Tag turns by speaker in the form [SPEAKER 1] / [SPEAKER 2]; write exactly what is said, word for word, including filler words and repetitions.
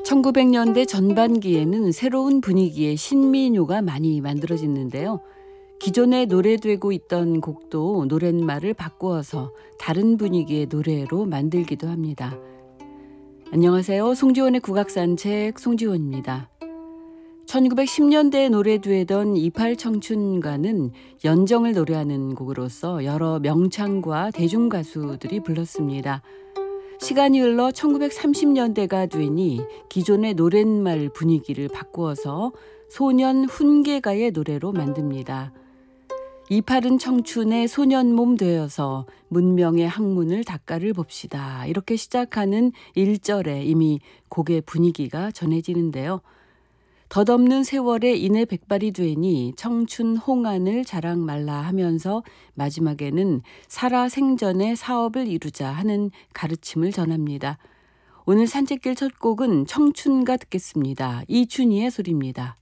[SPEAKER 1] 천구백 년대 전반기에는 새로운 분위기의 신민요가 많이 만들어졌는데요. 기존에 노래되고 있던 곡도 노랫말을 바꾸어서 다른 분위기의 노래로 만들기도 합니다. 안녕하세요. 송지원의 국악산책 송지원입니다. 천구백십 년대에 노래되던 이팔 청춘가는 연정을 노래하는 곡으로서 여러 명창과 대중가수들이 불렀습니다. 시간이 흘러 천구백삼십 년대가 되니 기존의 노랫말 분위기를 바꾸어서 소년 훈계가의 노래로 만듭니다. 이팔은 청춘의 소년 몸 되어서 문명의 학문을 닦아를 봅시다. 이렇게 시작하는 일 절에 이미 곡의 분위기가 전해지는데요. 덧없는 세월에 인해 백발이 되니 청춘 홍안을 자랑 말라 하면서 마지막에는 살아생전의 사업을 이루자 하는 가르침을 전합니다. 오늘 산책길 첫 곡은 청춘가 듣겠습니다. 이춘희의 소리입니다.